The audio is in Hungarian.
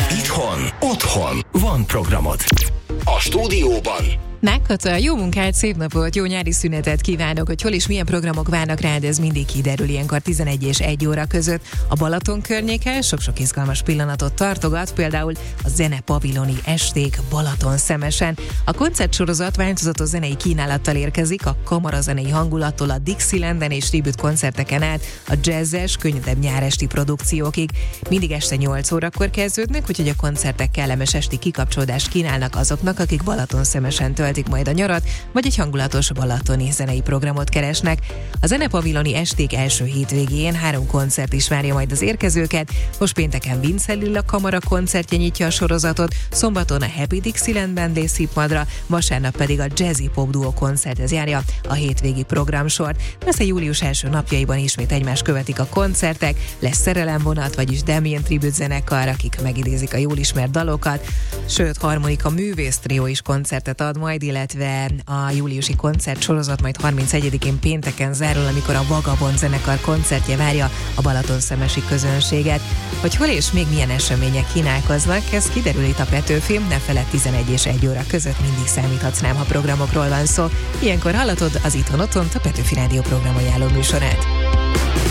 Itthon, otthon van programod. A stúdióban Megkata, jó munkát, szép napot, jó nyári szünetet kívánok, hogy hol és milyen programok várnak rád, ez mindig kiderül ilyenkor 11 és 1 óra között. A Balaton környéke sok-sok izgalmas pillanatot tartogat, például a zenepaviloni esték Balatonszemesen. A koncertsorozat változatos zenei kínálattal érkezik, a kamarazenei hangulattól a Dixilanden és tribute koncerteken át a jazzes, könnyedebb nyáresti produkciókig. Mindig este 8 órakor kezdődnek, úgyhogy a koncertek kellemes esti kikapcsolódást kínálnak azoknak, akik Balatonszemesen töltik majd a nyarat, vagy egy hangulatos balatoni zenei programot keresnek. A zenepaviloni esték első hétvégén 3 koncert is várja majd az érkezőket. Most pénteken Vince Lilla kamara koncertje nyitja a sorozatot, szombaton a Happy Dixieland Band és Szipmadra, vasárnap pedig a Jazzy Pop Duo koncerthez járja a hétvégi programsort. Persze július első napjaiban ismét egymást követik a koncertek, lesz szerelemvonat, vagyis Damien tribute zenekar, akik megidézik a jól ismert dalokat, sőt harmonika művész trió is koncertet ad majd, illetve a júliusi koncertsorozat majd 31-én pénteken zárul, amikor a Vagabond zenekar koncertje várja a balatonszemesi közönséget. Hogy hol és még milyen események kínálkoznak, ez kiderül itt a Petőfim, ne feledd 11 és 1 óra között mindig számíthatsz rám, ha programokról van szó. Ilyenkor hallatod az Itthon Otthont, a Petőfi Rádió programajánló műsorát.